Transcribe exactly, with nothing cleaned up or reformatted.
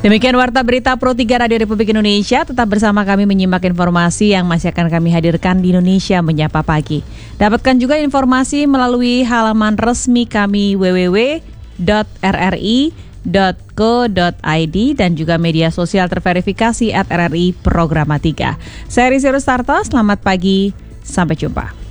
Demikian Warta Berita Pro tiga Radio Republik Indonesia. Tetap bersama kami menyimak informasi yang masih akan kami hadirkan di Indonesia Menyapa Pagi. Dapatkan juga informasi melalui halaman resmi kami w w w titik r r i titik co titik i d dan juga media sosial terverifikasi at R R I Programa tiga. Saya Rizky Rustarto, selamat pagi, sampai jumpa.